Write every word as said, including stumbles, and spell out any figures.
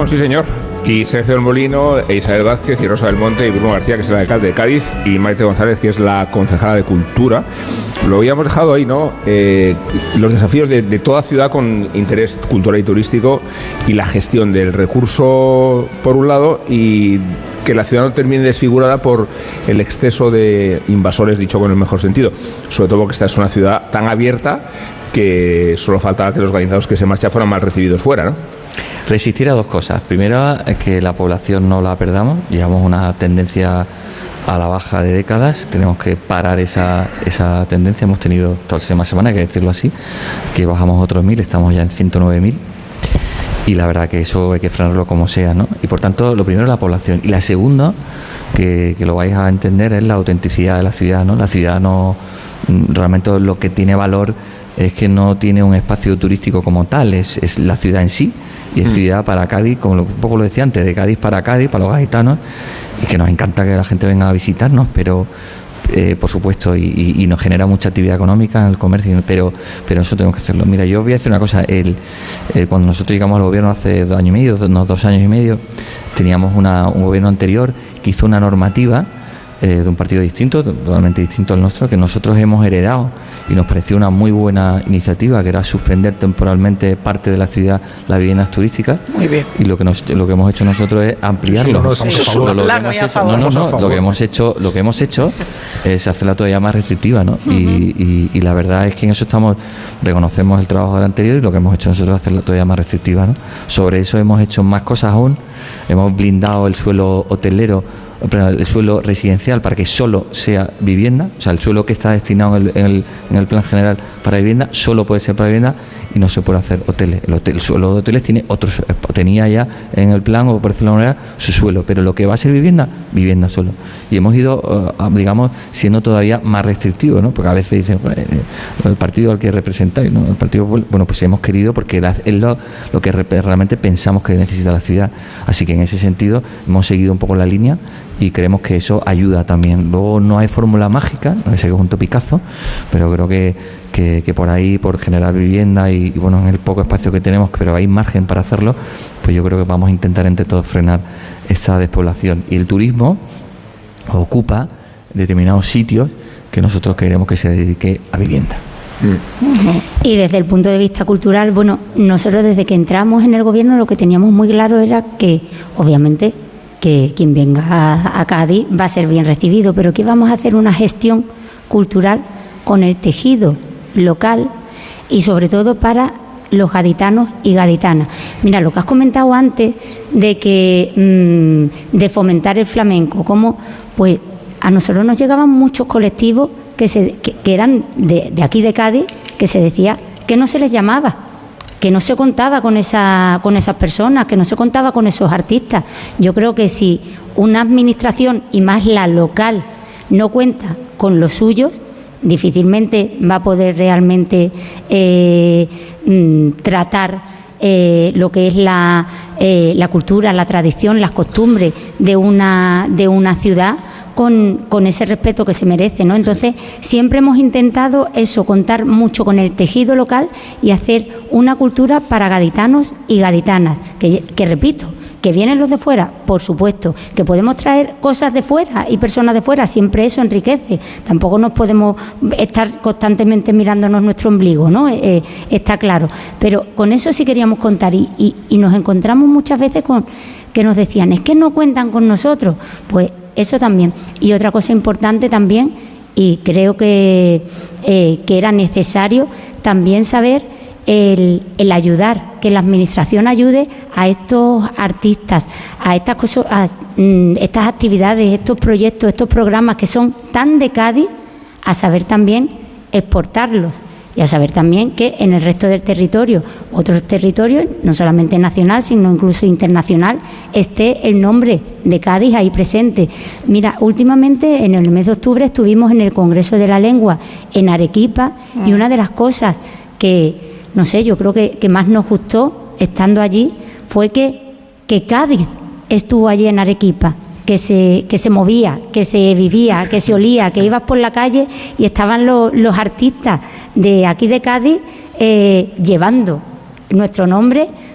Ramón, sí señor. Y Sergio del Molino, e Isabel Vázquez, y Rosa del Monte, y Bruno García, que es el alcalde de Cádiz, y Maite González, que es la concejala de Cultura. Lo habíamos dejado ahí, ¿no? Eh, los desafíos de, de toda ciudad con interés cultural y turístico, y la gestión del recurso, por un lado, y que la ciudad no termine desfigurada por el exceso de invasores, dicho con el mejor sentido. Sobre todo porque esta es una ciudad tan abierta que solo faltaba que los gaditanos que se marchan fueran mal recibidos fuera, ¿no? Resistir a dos cosas. Primero, es que la población no la perdamos. Llevamos una tendencia a la baja de décadas. Tenemos que parar esa, esa tendencia. Hemos tenido toda la semana, hay que decirlo así, que bajamos otros mil, estamos ya en ciento nueve mil. Y la verdad que eso hay que frenarlo como sea, ¿no? Y por tanto, lo primero es la población. Y la segunda, que, que lo vais a entender, es la autenticidad de la ciudad, ¿no? La ciudad no, realmente lo que tiene valor es que no tiene un espacio turístico como tal, es, es la ciudad en sí. Y es ciudad para Cádiz, como lo, un poco lo decía antes, de Cádiz para Cádiz, para los gaditanos, y que nos encanta que la gente venga a visitarnos, pero eh, por supuesto, y, y, y nos genera mucha actividad económica en el comercio, pero pero eso tenemos que hacerlo. Mira, yo voy a decir una cosa, el, eh, cuando nosotros llegamos al gobierno hace dos años y medio, dos, no, dos años y medio, teníamos una, un gobierno anterior que hizo una normativa eh, de un partido distinto, totalmente distinto al nuestro, que nosotros hemos heredado, y nos pareció una muy buena iniciativa, que era suspender temporalmente parte de la ciudad las viviendas turísticas. Muy bien. Y lo que nos, lo que hemos hecho nosotros es ampliarlo. No, no, sí, sí, no, lo, que hemos hecho, no, no, no, lo que hemos hecho, lo que hemos hecho es hacerla todavía más restrictiva, ¿no? Uh-huh. y, y, y la verdad es que en eso estamos, reconocemos el trabajo del anterior, y lo que hemos hecho nosotros es hacerla todavía más restrictiva, ¿no? Sobre eso hemos hecho más cosas aún. Hemos blindado el suelo hotelero, el suelo residencial, para que solo sea vivienda, o sea, el suelo que está destinado en el, en el, en el plan general para vivienda solo puede ser para vivienda, y no se puede hacer hoteles. El, hotel, el suelo de hoteles tiene otros, tenía ya en el plan, o por decirlo de alguna manera, su suelo, pero lo que va a ser vivienda, vivienda solo. Y hemos ido, uh, digamos, siendo todavía más restrictivos, ¿no? Porque a veces dicen, eh, el partido al que representáis, ¿no? El partido, bueno, pues hemos querido, porque es lo, lo que realmente pensamos que necesita la ciudad. Así que en ese sentido hemos seguido un poco la línea, y creemos que eso ayuda también. Luego no hay fórmula mágica, no sé que es un topicazo, pero creo que, que, que por ahí, por generar vivienda y, y bueno, en el poco espacio que tenemos, pero hay margen para hacerlo, pues yo creo que vamos a intentar entre todos frenar esta despoblación. Y el turismo ocupa determinados sitios que nosotros queremos que se dedique a vivienda. Y desde el punto de vista cultural, bueno, nosotros desde que entramos en el gobierno lo que teníamos muy claro era que, obviamente, que quien venga a, a Cádiz va a ser bien recibido, pero que vamos a hacer una gestión cultural con el tejido local y sobre todo para los gaditanos y gaditanas. Mira, lo que has comentado antes de que mmm, de fomentar el flamenco, como pues a nosotros nos llegaban muchos colectivos que, se, que, que eran de, de aquí de Cádiz, que se decía que no se les llamaba, que no se contaba con esa con esas personas, que no se contaba con esos artistas. Yo creo que si una administración, y más la local, no cuenta con los suyos, difícilmente va a poder realmente eh, tratar eh, lo que es la, eh, la cultura, la tradición, las costumbres de una, de una ciudad con, con ese respeto que se merece, ¿no? Entonces, siempre hemos intentado eso, contar mucho con el tejido local y hacer una cultura para gaditanos y gaditanas, que, que repito, que vienen los de fuera, por supuesto, que podemos traer cosas de fuera y personas de fuera, siempre eso enriquece. Tampoco nos podemos estar constantemente mirándonos nuestro ombligo, ¿no? Eh, eh, está claro. Pero con eso sí queríamos contar y, y, y nos encontramos muchas veces con que nos decían, es que no cuentan con nosotros. Pues eso también. Y otra cosa importante también, y creo que, eh, que era necesario también saber El, el ayudar, que la administración ayude a estos artistas, a estas cosas, a mm, estas actividades, estos proyectos, estos programas que son tan de Cádiz, a saber también exportarlos y a saber también que en el resto del territorio, otros territorios, no solamente nacional, sino incluso internacional, esté el nombre de Cádiz ahí presente. Mira, últimamente en el mes de octubre estuvimos en el Congreso de la Lengua en Arequipa mm. y una de las cosas que no sé, yo creo que, que más nos gustó estando allí fue que, que Cádiz estuvo allí en Arequipa, que se, que se movía, que se vivía, que se olía, que ibas por la calle y estaban los, los artistas de aquí de Cádiz eh, llevando nuestro nombre